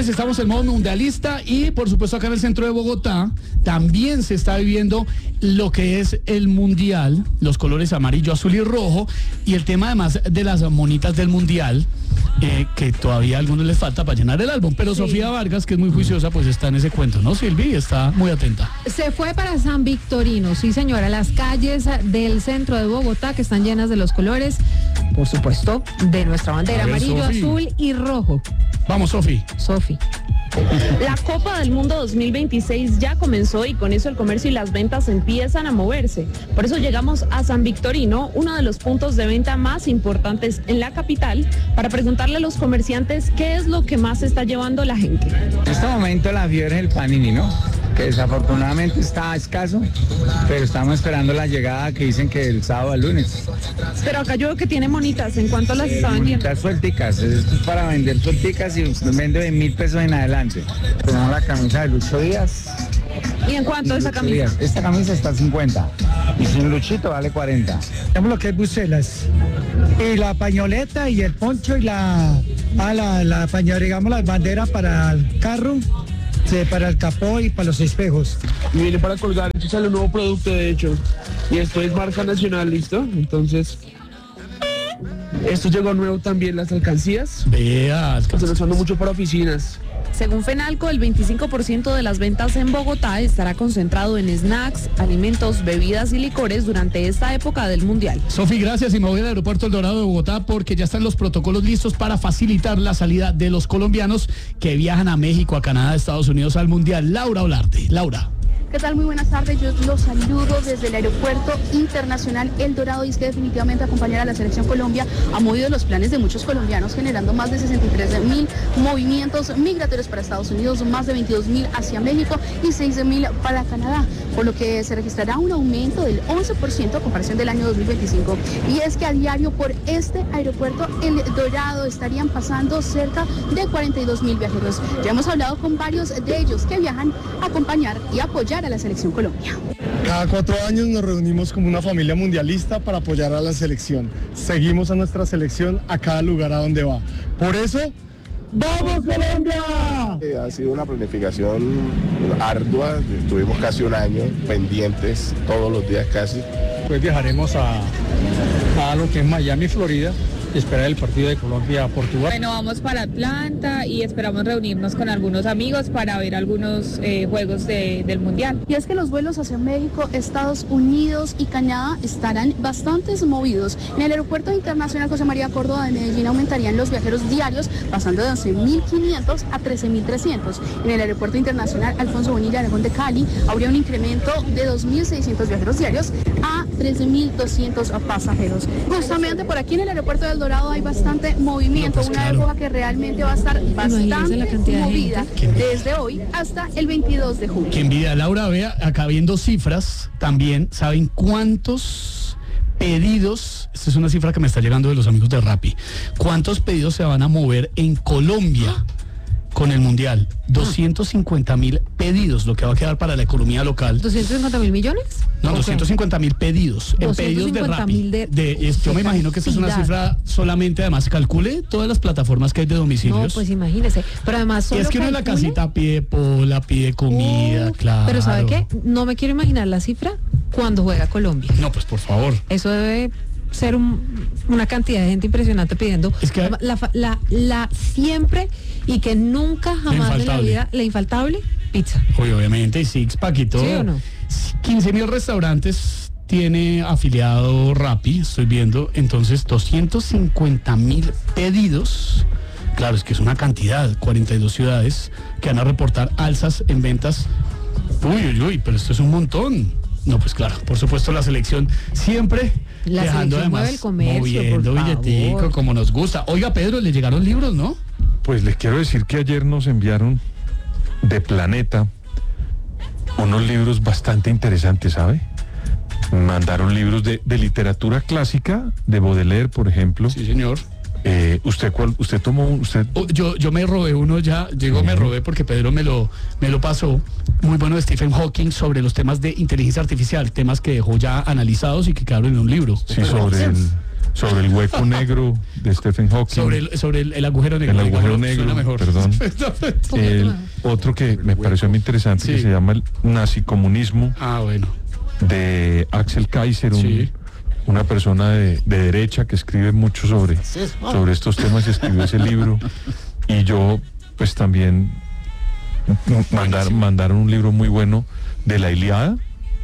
señores, estamos en modo mundialista y por supuesto acá en el centro de Bogotá también se está viviendo lo que es el mundial, los colores amarillo, azul y rojo, y el tema además de las monitas del mundial, que todavía a algunos les falta para llenar el álbum, pero sí. Sofía Vargas, que es muy juiciosa, pues está en ese cuento, ¿no, Silvi? Está muy atenta. Se fue para San Victorino, sí señora, las calles del centro de Bogotá que están llenas de los colores, por supuesto, de nuestra bandera, amarillo, Sofi, azul y rojo. Vamos, Sofi. La Copa del Mundo 2026 ya comenzó y con eso el comercio y las ventas empiezan a moverse. Por eso llegamos a San Victorino, uno de los puntos de venta más importantes en la capital, para preguntarle a los comerciantes qué es lo que más está llevando la gente. En este momento la fiebre es el panini, ¿no? Que desafortunadamente está escaso, pero estamos esperando la llegada que dicen que el sábado al lunes. Pero acá yo veo que tiene monitas, ¿en cuánto las está vendiendo? Monitas suelticas, esto es para vender suelticas y usted vende de 1.000 pesos en adelante. Tenemos la camisa de Lucho Díaz. ¿Y en cuánto esa camisa? Díaz. Esta camisa está 50 y sin Luchito vale 40. Tenemos lo que es Bruselas y la pañoleta y el poncho y la pañoleta, digamos las banderas para el carro, para el capó y para los espejos. Y viene para colgar, esto sale un nuevo producto de hecho, y esto es marca nacional, ¿listo? Entonces, esto llegó nuevo también, las alcancías. Vea, se nos usando mucho para oficinas. Según Fenalco, el 25% de las ventas en Bogotá estará concentrado en snacks, alimentos, bebidas y licores durante esta época del Mundial. Sofi, gracias, y me voy al aeropuerto El Dorado de Bogotá porque ya están los protocolos listos para facilitar la salida de los colombianos que viajan a México, a Canadá, a Estados Unidos al Mundial. Laura Olarte. Laura. ¿Qué tal? Muy buenas tardes, yo los saludo desde el Aeropuerto Internacional El Dorado, y es que definitivamente acompañar a la Selección Colombia ha movido los planes de muchos colombianos, generando más de 63.000 movimientos migratorios para Estados Unidos, más de 22.000 hacia México y 6.000 para Canadá, por lo que se registrará un aumento del 11% a comparación del año 2025. Y es que a diario por este aeropuerto El Dorado estarían pasando cerca de 42.000 viajeros. Ya hemos hablado con varios de ellos que viajan a acompañar y apoyar a la Selección Colombia. Cada 4 años nos reunimos como una familia mundialista para apoyar a la selección. Seguimos a nuestra selección a cada lugar a donde va. Por eso, ¡vamos Colombia! Ha sido una planificación ardua, estuvimos casi un año pendientes, todos los días casi. Pues viajaremos a lo que es Miami, Florida, esperar el partido de Colombia-Portugal. Bueno, vamos para Atlanta y esperamos reunirnos con algunos amigos para ver algunos juegos del Mundial. Y es que los vuelos hacia México, Estados Unidos y Canadá estarán bastante movidos. En el Aeropuerto Internacional José María Córdoba de Medellín aumentarían los viajeros diarios, pasando de 11.500 a 13.300. En el Aeropuerto Internacional Alfonso Bonilla Aragón de Cali habría un incremento de 2.600 viajeros diarios a 13.200 pasajeros. Justamente por aquí en el Aeropuerto del Dorado hay bastante movimiento, pues una época que realmente va a estar bastante movida desde hoy hasta el 22 de julio. Qué envidia, Laura. Vea, acá viendo cifras también, ¿saben cuántos pedidos? Esta es una cifra que me está llegando de los amigos de Rappi. ¿Cuántos pedidos se van a mover en Colombia con el Mundial? 250.000 pedidos, lo que va a quedar para la economía local. ¿250.000 millones? No, 250.000 pedidos. En pedidos de Rappi. Yo me imagino que esta es una cifra solamente, además, calcule todas las plataformas que hay de domicilios. No, pues imagínese. Pero además solo es que uno en la casita pide pola, pide comida, claro. Pero ¿sabe qué? No me quiero imaginar la cifra cuando juega Colombia. No, pues por favor. Eso debe ser una cantidad de gente impresionante pidiendo es que la siempre y que nunca jamás de la vida, la infaltable pizza. Obviamente, y six pack y todo. ¿Sí o no? 15.000 restaurantes tiene afiliado Rappi, estoy viendo, entonces 250.000 pedidos. Claro, es que es una cantidad, 42 ciudades que van a reportar alzas en ventas. Uy, pero esto es un montón. No, pues claro, por supuesto la selección siempre la dejando selección además el comercio, moviendo billetico como nos gusta. Oiga, Pedro, le llegaron libros, ¿no? Pues les quiero decir que ayer nos enviaron de Planeta unos libros bastante interesantes, ¿sabe? Mandaron libros de literatura clásica, de Baudelaire, por ejemplo. Sí, señor. ¿Usted tomó un? Yo me robé uno ya, me robé porque Pedro me lo pasó, muy bueno, de Stephen Hawking, sobre los temas de inteligencia artificial, temas que dejó ya analizados y que quedaron en un libro. Sí, sobre el hueco negro de Stephen Hawking. Sobre el agujero negro. El agujero negro, suena mejor. perdón. Otro que me pareció muy interesante, que se llama el nazicomunismo. Bueno. De Axel Kaiser, una persona de derecha que escribe mucho sobre estos temas, y escribió ese libro. Y yo, pues también mandaron un libro muy bueno de la Ilíada.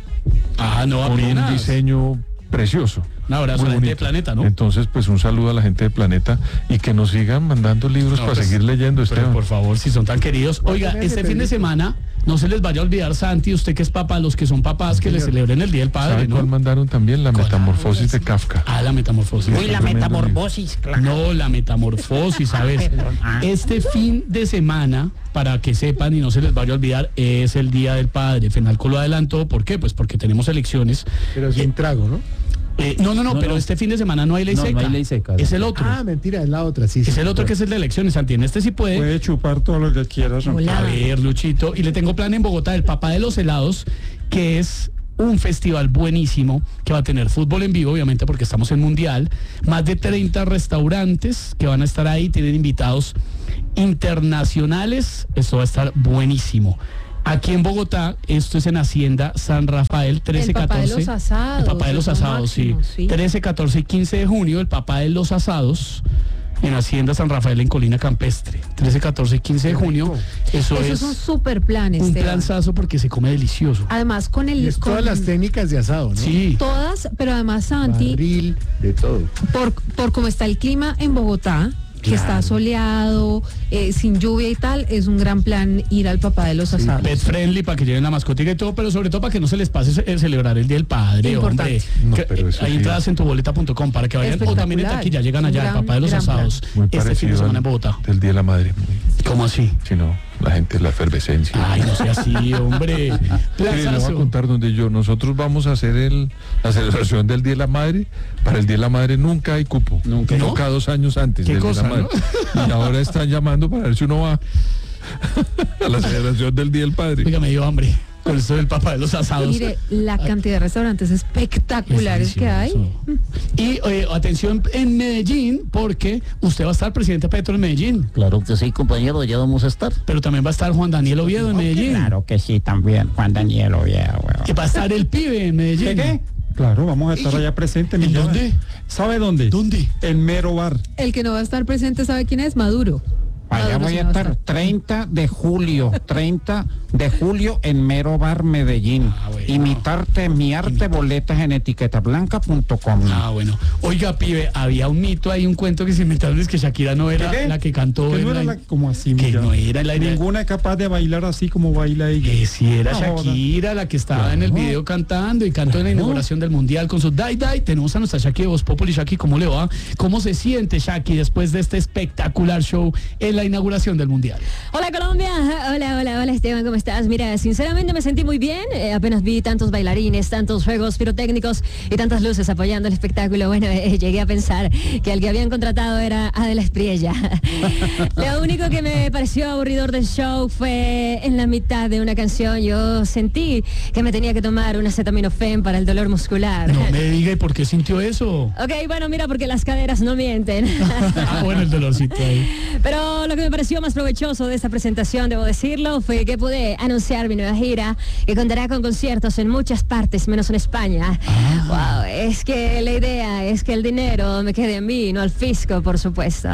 Con un diseño precioso. Un abrazo a la gente de Planeta, ¿no? Entonces, pues un saludo a la gente de Planeta y que nos sigan mandando libros para seguir leyendo, Esteban. Por favor, si son tan queridos. Oiga, este fin de semana, no se les vaya a olvidar, Santi, usted que es papá, los que son papás, que le celebren el Día del Padre, ¿sabe ¿no? cuál mandaron también? La Metamorfosis de Kafka. La Metamorfosis. Uy, la Metamorfosis, claro. No, la Metamorfosis, ¿sabes? Este fin de semana, para que sepan y no se les vaya a olvidar, es el Día del Padre. Fenalco lo adelantó, ¿por qué? Pues porque tenemos elecciones. Pero es un trago, ¿no? No, pero este fin de semana no hay ley seca. No hay ley seca. Es el otro. Mentira, es la otra, sí. Es el otro que es el de elecciones, Santi. En este sí puede. Puede chupar todo lo que quiera. A ver, Luchito. Y le tengo plan en Bogotá, el Papá de los Helados, que es un festival buenísimo, que va a tener fútbol en vivo, obviamente, porque estamos en Mundial. Más de 30 restaurantes que van a estar ahí, tienen invitados internacionales. Esto va a estar buenísimo. Aquí en Bogotá, esto es en Hacienda San Rafael, 13, el papá 14. De los asados. El Papá de los Asados, máximo, sí. 13, 14 y 15 de junio, el Papá de los Asados, en Hacienda San Rafael, en Colina Campestre. 13, 14 y 15 de junio. Esos son súper planes. Un planzazo porque se come delicioso. Además, con el... todas las técnicas de asado, ¿no? Sí. Todas, pero además, Santi... Barril, de todo. Por cómo está el clima en Bogotá, que está soleado, sin lluvia y tal, es un gran plan ir al Papá de los Asados. Pet friendly, para que lleven la mascotica y todo, pero sobre todo para que no se les pase celebrar el Día del Padre. Importante. Hombre. Hay entradas en tuboleta.com para que vayan, o también en taquilla llegan allá, el Papá de los Asados, este fin de semana en Bogotá. Del Día de la Madre. ¿Cómo así? Si no, la gente es la efervescencia. Ay, no sea así, hombre. Le voy a contar donde nosotros vamos a hacer la celebración del Día de la Madre. Para el Día de la Madre nunca hay cupo. Nunca. Toca 2 años antes del Día de la Madre. ¿No? Y ahora están llamando para ver si uno va a la celebración del Día del Padre. Oiga, me dio hambre con esto del Papá de los Asados. Mire, la cantidad de restaurantes espectaculares que hay. Y atención en Medellín, porque usted va a estar, presidente Petro, en Medellín. Claro que sí, compañero, ya vamos a estar. Pero también va a estar Juan Daniel Oviedo en Medellín. Claro que sí, también, Juan Daniel Oviedo. Y va a estar el pibe en Medellín. ¿Qué? Claro, vamos a estar allá presentes. ¿En dónde? ¿Sabe dónde? ¿Dónde? El Mero Bar. El que no va a estar presente, ¿sabe quién es? Maduro. Allá voy a estar 30 de julio en Mero Bar Medellín. Imitarte mi arte, boletas en etiquetablanca.com. Bueno. Oiga, pibe, había un mito ahí, un cuento que se inventaron, es que Shakira no era la que cantó. Que no era como así, que no era la ninguna es capaz de bailar así como baila ella. Que sí era Shakira la que estaba en el video cantando y cantó en la inauguración del Mundial con su Dai Dai. Tenemos a nuestra Shaki de Voz Populi. Shaki, ¿cómo le va? ¿Cómo se siente, Shaki, después de este espectacular show en la inauguración del Mundial? Hola, Colombia. Hola, Esteban, ¿cómo estás? Mira, sinceramente me sentí muy bien. Apenas vi tantos bailarines, tantos juegos pirotécnicos y tantas luces apoyando el espectáculo. Bueno, llegué a pensar que el que habían contratado era Adela Espriella. Lo único que me pareció aburridor del show fue en la mitad de una canción. Yo sentí que me tenía que tomar un acetaminofén para el dolor muscular. No me diga, ¿y por qué sintió eso? Ok, bueno, mira, porque las caderas no mienten. Bueno, el dolorcito ahí. Pero lo que me pareció más provechoso de esta presentación, debo decirlo, fue que pude anunciar mi nueva gira, que contará con conciertos en muchas partes, menos en España. Wow, es que la idea es que el dinero me quede a mí, no al fisco, por supuesto.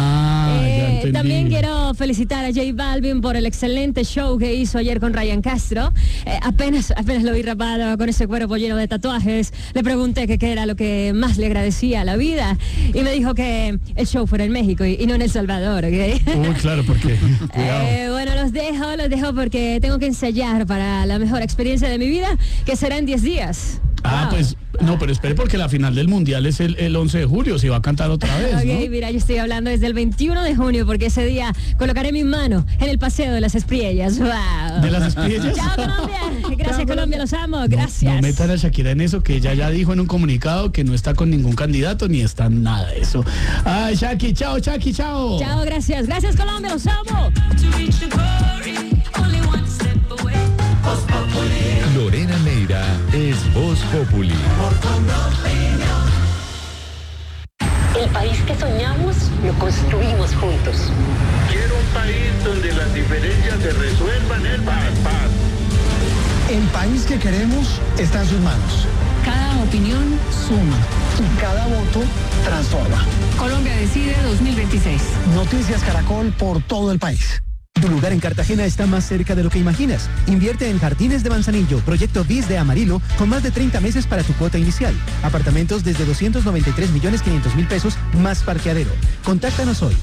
También quiero felicitar a J Balvin por el excelente show que hizo ayer con Ryan Castro. Apenas lo vi rapado con ese cuerpo lleno de tatuajes. Le pregunté qué era lo que más le agradecía a la vida y me dijo que el show fuera en México y no en El Salvador, ¿ok? Uy, claro, porque bueno, los dejo porque tengo que ensayar para la mejor experiencia de mi vida, que será en 10 días. Pues, no, pero espere, porque la final del Mundial es el 11 de julio, si va a cantar otra vez, Ok, ¿no? mira, yo estoy hablando desde el 21 de junio, porque ese día colocaré mi mano en el paseo de las Espriellas. Wow. ¿De las Espriellas? Chao, Colombia. Gracias, Colombia, los amo. Gracias. No metan a Shakira en eso, que ella ya dijo en un comunicado que no está con ningún candidato, ni está en nada de eso. Ay, Shaki, chao, Shaki, chao. Chao, gracias. Gracias, Colombia, los amo. Lorena Neira es Voz Populi. El país que soñamos lo construimos juntos. Quiero un país donde las diferencias se resuelvan en paz. El país que queremos está en sus manos. Cada opinión suma. Y cada voto transforma. Colombia decide 2026. Noticias Caracol por todo el país. Tu lugar en Cartagena está más cerca de lo que imaginas. Invierte en Jardines de Manzanillo, proyecto BIS de Amarillo, con más de 30 meses para tu cuota inicial. Apartamentos desde 293.500.000 pesos, más parqueadero. Contáctanos hoy,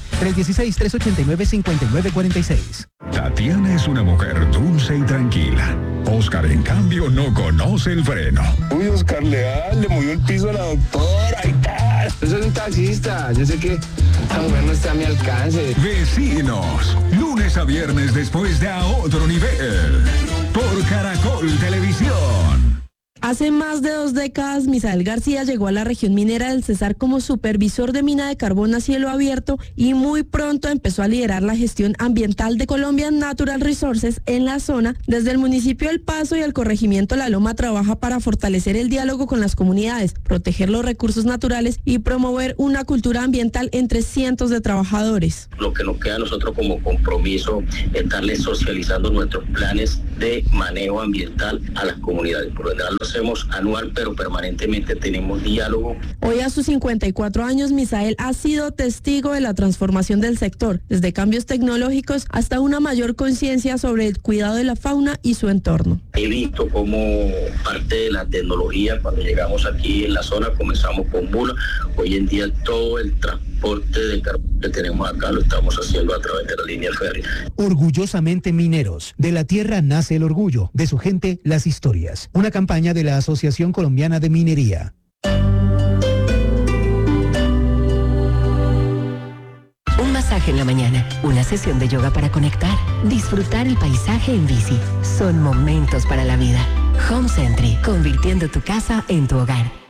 316-389-5946. Tatiana es una mujer dulce y tranquila. Oscar, en cambio, no conoce el freno. Uy, Oscar, le movió el piso a la doctora y tal. Yo soy un taxista, yo sé que esta mujer no está a mi alcance. Vecinos, lunes a viernes después de A Otro Nivel, por Caracol Televisión. Hace más de 2 décadas, Misael García llegó a la región minera del Cesar como supervisor de mina de carbón a cielo abierto y muy pronto empezó a liderar la gestión ambiental de Colombian Natural Resources en la zona. Desde el municipio El Paso y el corregimiento La Loma trabaja para fortalecer el diálogo con las comunidades, proteger los recursos naturales y promover una cultura ambiental entre cientos de trabajadores. Lo que nos queda a nosotros como compromiso es darles socializando nuestros planes de manejo ambiental a las comunidades. Por lo general lo hacemos anual, pero permanentemente tenemos diálogo. Hoy a sus 54 años, Misael ha sido testigo de la transformación del sector, desde cambios tecnológicos hasta una mayor conciencia sobre el cuidado de la fauna y su entorno. He visto cómo parte de la tecnología, cuando llegamos aquí en la zona, comenzamos con mula. Hoy en día todo el transporte de carbón que tenemos acá lo estamos haciendo a través de la línea férrea. Orgullosamente mineros. De la tierra nace el orgullo, de su gente las historias. Una campaña de la Asociación Colombiana de Minería. Un masaje en la mañana, una sesión de yoga para conectar, disfrutar el paisaje en bici. Son momentos para la vida. Home Sentry, convirtiendo tu casa en tu hogar.